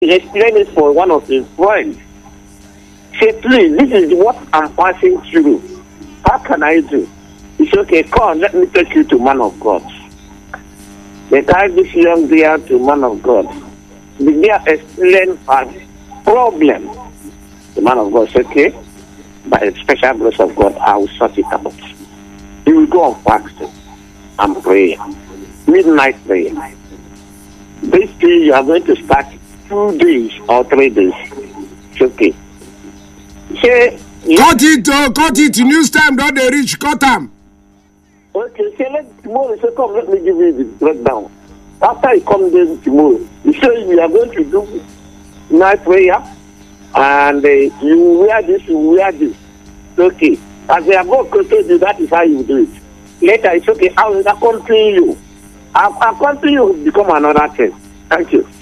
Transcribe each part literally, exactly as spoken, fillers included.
He explained it for one of his friends. Say, please, this is what I'm passing through. How can I do? He said, okay, come, let me take you to man of God. They carried this young girl to man of God. The girl explained her problem. The man of God said, okay, by the special grace of God, I will sort it out. He will go on fasting and pray. Midnight prayer. This day you are going to start two days or three days. It's okay. Say, cut it, oh, cut it. News time, don't they reach? Cut them. Okay, say, let tomorrow, say, come, let me give you the breakdown. After you come there tomorrow, you say you are going to do night prayer, and uh, you wear this, you wear this. It's okay. As they are going to tell you, that is how you do it. Later, it's okay. I will accompany you. I'll accompany you to become another thing. Thank you.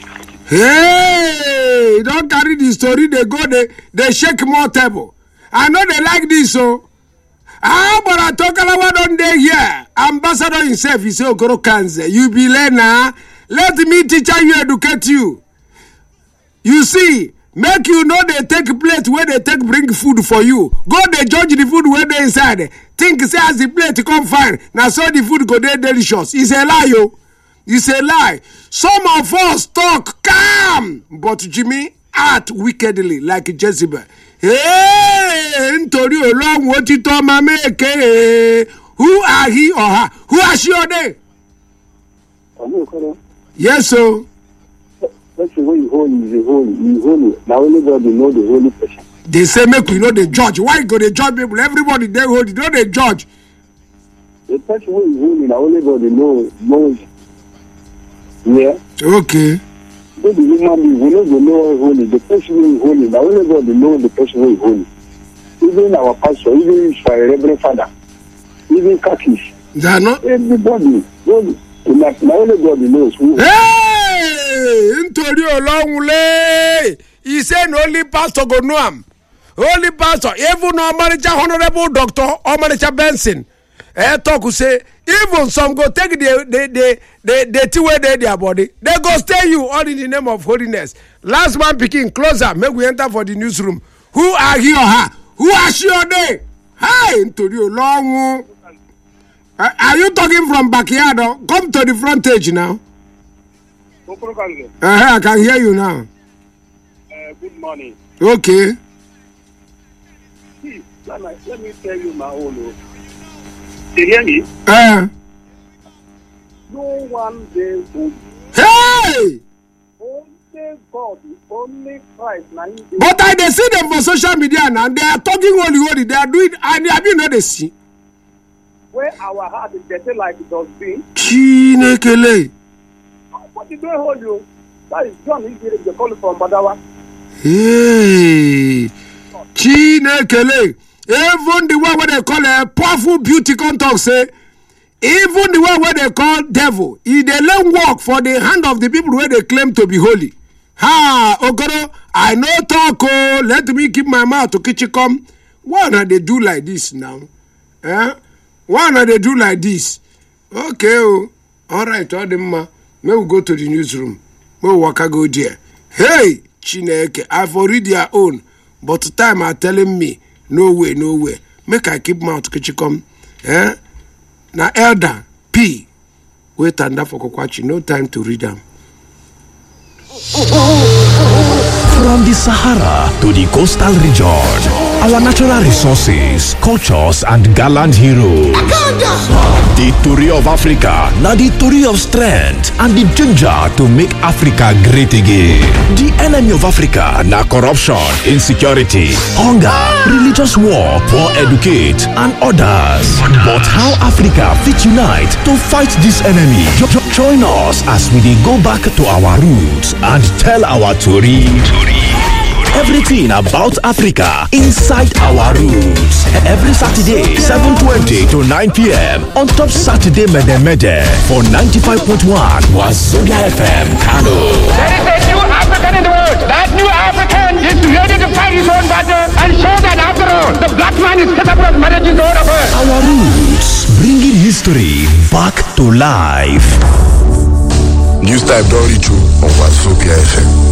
Hey, don't carry the story. They go, they, they shake more table. I know they like this, so. Ah, but I talk about one day here. Ambassador himself, he say, Okoro Kanze, you be learner. Let me teach you, educate you. You see, make you know they take plate where they take bring food for you. Go they judge the food where they inside. Think say as the plate come fine. Now so the food go there delicious. It's a lie, yo. It's a lie. Some of us talk calm, but Jimmy act wickedly like Jezebel. Hey, nítorí Ọlọ́run wo ti tọ́ ma make. Who are he or her? Who are she or they? Yes, sir. That's the way you hold is the holy. You holy. Now only God will know the holy person. They say make we know the judge. Why go they judge people? Everybody they hold it. Know they judge. The person who is holy, now only God will know knows. Yeah. Okay. So the human being, we know the know holy. The person who is holy, now only God will know the person who is holy. Even our pastor, even his Reverend Father, even Kakis. They are not. Everybody. Now only God knows who. Hey, nítorí Ọlọ́run lé. He said only pastor go know him. Only pastor. Even Omaricha Honorable Doctor Omaricha Benson. Eh, talk who say even some go take the the the the the tea where they their body. They go stay you all in the name of holiness. Last man picking closer. Make we enter for the newsroom. Who are he or her? Who are she or they? Hi, nítorí Ọlọ́run. Uh, are you talking from backyard? Come to the front page now. Uh-huh, I can hear you now. Uh, good morning. Okay. See, let me, let me tell you my own. You hear me? Uh, No one day holy. hey! Only God, only Christ. But I they see them for social media now. They are talking holy, holy. They are doing, and have you know they see? Where our heart is better like it does be. Chinekele. What is going hold you? That is John. He's the call from Badawa. Hey, Chinekele. Even the one where they call a powerful beauty contact say, even the one where they call devil, he they learn work for the hand of the people where they claim to be holy. Ha, Okoro, I know talk. Oh, let me keep my mouth to kitchen come. Why not they do like this now? Eh? Why not they do like this? Okay, oh, all right, all them ma. May we go to the newsroom. May we walk go there. Hey, Chineke, I've already their own, but time are telling me no way, no way. Make I keep my mouth kitchen come. Eh? Now elder P. Wait and that for Kokwachi. No time to read them. From the Sahara to the coastal region, our natural resources, cultures, and gallant heroes. The story of Africa, now the story of strength and the ginger to make Africa great again. The enemy of Africa, now corruption, insecurity, hunger, religious war, poor educate, and others. But how Africa fit unite to fight this enemy? Jo- jo- join us as we go back to our roots and tell our story. Everything about Africa inside our roots. Every Saturday, seven twenty to nine p.m. on Top Saturday Mede Mede for ninety-five point one Wazobia F M, Kano. There is a new African in the world. That new African is ready to fight his own battle and show that after all, the black man is capable of managing the whole world. Our roots, bringing history back to life. News Time don't reach you on Wazobia F M.